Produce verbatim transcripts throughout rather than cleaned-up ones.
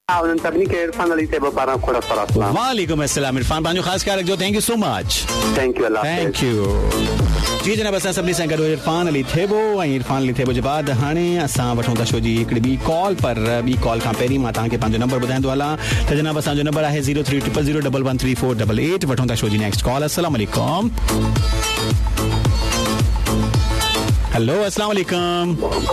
सभिनी खे इरफान अली थे पारां खोड़ सलाम। वालेकुम अस्सलाम इरफान पंहिंजो ख़ासि ख्याल रखिजो। Thank you so much. Thank you Allah thank you. जी जनाब असां सभिनी सां गॾु इरफान अली थेबो ऐं इरफान अली थेबो जे बाद हाणे असां वठूं था शो जी हिकिड़ी ॿी कॉल। पर ॿी कॉल खां पहिरीं मां तव्हांखे पंहिंजो नंबर ॿुधाईंदो हलां त जनाब असांजो नंबर आहे zero three triple zero double one three four double eight. वठूं था शो जी नेक्स्ट कॉल। अस्सलाम वालेकुम। हेलो अस्सलाम वालेकुम।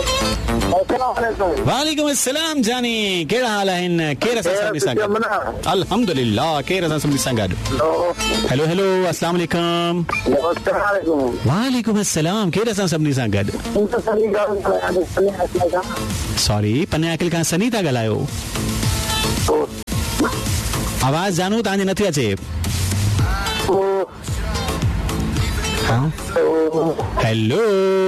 वालेकुम अस्सलाम जानी कहिड़ा हाल आहिनि? केरु असां सभिनी सां गॾु? अल्हम्दुलिल्लाह। केरु असां सभिनी सां गॾु? हेलो हेलो अस्सलाम वालेकुम। वालेकुम अस्सलाम। केरु असां सभिनी सां गॾु? सॉरी पन्ने खां सनी था ॻाल्हायो? आवाज़ जानू तव्हांजी नथी अचे। Hello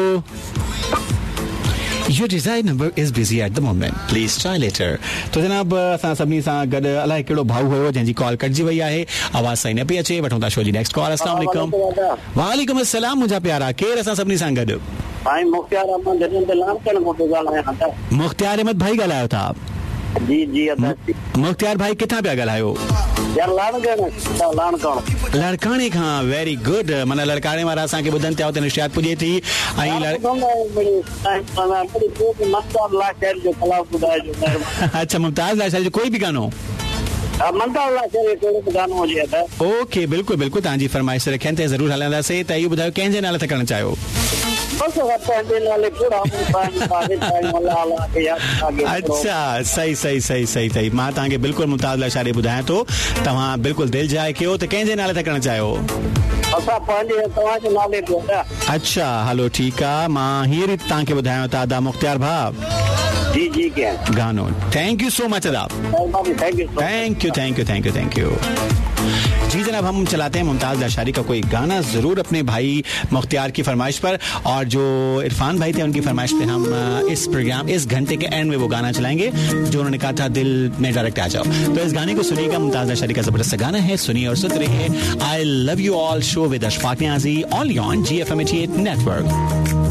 Your desired number is busy at the moment. Please try later. तो जनाब असां सभिनी सां गॾु अलाए कहिड़ो भाऊ हुयो जंहिंजी कॉल कटिजी वई आहे, आवाज़ सही न पई अचे। वठूं था शो जी नेक्स्ट कॉल। अस्सलाम वालेकुम। वालेकुम अस्सलाम मुंहिंजा प्यारा। केरु असां सभिनी सां गॾु? मुख्तियार अहमद भाई ॻाल्हायो था? जी जी मुख्तियार भाई किथां पिया ॻाल्हायो? लड़काणे खां। Very good. माना लड़काणे वारा असांखे ॿुधनि था हुते निशात पुॼे थी। ऐं अच्छा मुमताज़ लाशारी जो कोई बि गानो? ओके बिल्कुलु बिल्कुलु तव्हांजी फरमाइश रखियनि ते ज़रूरु हलंदासीं। त इहो ॿुधायो कंहिंजे नाले ते करणु चाहियो? अच्छा सही सही सही सही सही। मां तव्हांखे बिल्कुलु मुमताज़ लाशारी ॿुधायां थो। तव्हां बिल्कुलु दिलि जाए कयो। त कंहिंजे नाले ते करणु चाहियो? अच्छा हलो ठीकु आहे। मां हींअर ई तव्हांखे ॿुधायांव था अदा मुख्तियार भाउ जी जी क्या गानो। थैंक यू सो मच अदा। Thank you thank you thank you thank you thank you. जी जनाब हम चलाते हैं मुमताज़ लाशारी का कोई गाना ज़रूर अपने भाई मुख्तियार की फरमाइश पर। और जो इरफान भाई थे उनकी फरमाइश पे हम इस प्रोग्राम इस घंटे के एंड में वो गाना चलाएंगे जो उन्होंने कहा था दिल में डायरेक्ट आ जाओ। तो इस गाने को सुनिएगा। मुमताज़ लाशारी का ज़बरदस्त गाना है, सुनिए और सुनते रहिए। I love you all show with Ashfaq Niazi only on ji F M eighty eight network.